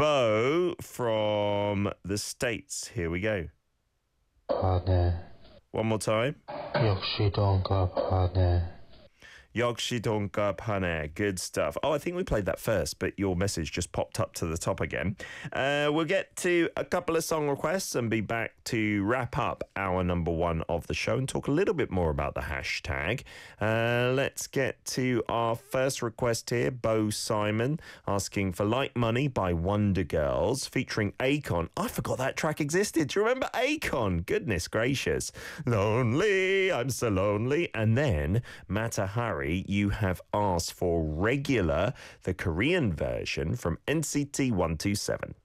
Bo from the States. Here we go. Partner. One more time. 역시 donka partner. Yogshidonka Pane. Good stuff. Oh, I think we played that first, but your message just popped up to the top again. We'll get to a couple of song requests and be back to wrap up our number one of the show and talk a little bit more about the hashtag. Let's get to our first request here. Bo Simon asking for Like Money by Wonder Girls featuring Akon. I forgot that track existed. Do you remember Akon? Goodness gracious. Lonely, I'm so lonely. And then Matahari, you have asked for Regular, the Korean version from NCT 127.